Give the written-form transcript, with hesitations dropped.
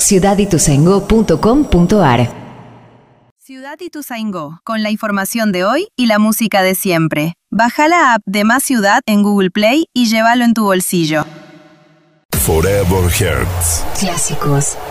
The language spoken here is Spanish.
ciudadituzaingó.com.ar. Ciudad Ituzaingó, con la información de hoy y la música de siempre. Baja la app de Más Ciudad en Google Play y llévalo en tu bolsillo. Forever Hearts. Clásicos